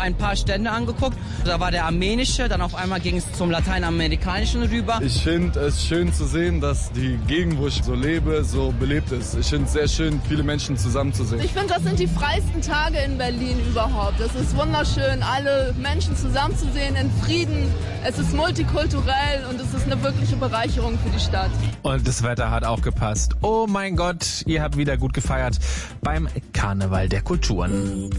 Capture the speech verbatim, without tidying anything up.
ein paar Stände angeguckt. Da war der armenische, dann auf einmal ging es zum lateinamerikanischen rüber. Ich finde es schön zu sehen, dass die Gegend, wo ich so lebe, so belebt ist. Ich finde es sehr schön, viele Menschen zusammenzusehen. Ich finde, das sind die freisten Tage in Berlin überhaupt. Es ist wunderschön, alle Menschen zusammenzusehen in Frieden. Es ist multikulturell und es ist eine wirkliche Bereicherung für die Stadt. Und das Wetter hat auch gepasst. Oh mein Gott, ihr habt wieder gut gefeiert beim Karneval der Kulturen.